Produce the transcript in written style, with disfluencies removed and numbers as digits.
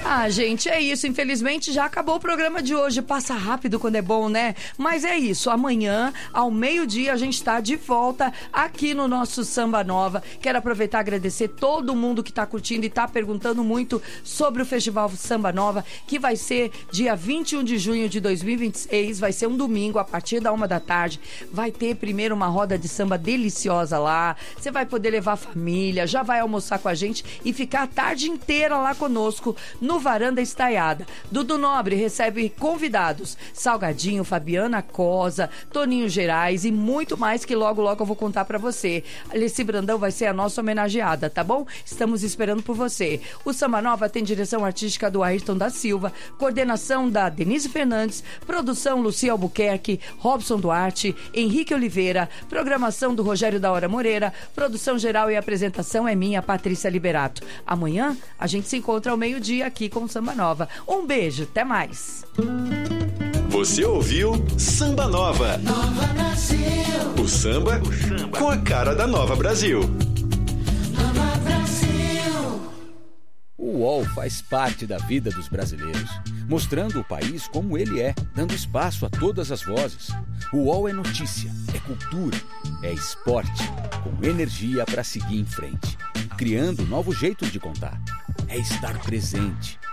Ah, gente, é isso. Infelizmente já acabou o programa de hoje. Passa rápido quando é bom, né? Mas é isso. Amanhã, ao meio-dia, a gente tá de volta aqui no nosso Samba Nova. Quero aproveitar e agradecer todo mundo que tá curtindo e tá perguntando muito sobre o Festival Samba Nova, que vai ser dia 21 de junho de 2026. Vai ser um domingo, a partir da 1 da tarde. Vai ter primeiro uma roda de samba deliciosa lá. Você vai poder levar a família, já vai almoçar com a gente e ficar a tarde inteira lá conosco no Varanda Estaiada. Dudu Nobre recebe convidados: Salgadinho, Fabiana Cosa, Toninho Gerais e muito mais que logo eu vou contar pra você. Alice Brandão vai ser a nossa homenageada, tá bom? Estamos esperando por você. O Samba Nova tem direção artística do Ayrton da Silva, coordenação da Denise Fernandes, produção Lucia Albuquerque, Robson Duarte, Henrique Oliveira, programação do Rogério da Hora Moreira, produção geral e apresentação é minha, Patrícia Liberato. Amanhã a gente se encontra ao meio-dia aqui com Samba Nova. Um beijo, até mais. Você ouviu Samba Nova. Nova Brasil. O samba com a cara da Nova Brasil. Nova Brasil. O UOL faz parte da vida dos brasileiros, mostrando o país como ele é, dando espaço a todas as vozes. O UOL é notícia, é cultura, é esporte, com energia para seguir em frente, criando novos jeitos de contar. É estar presente,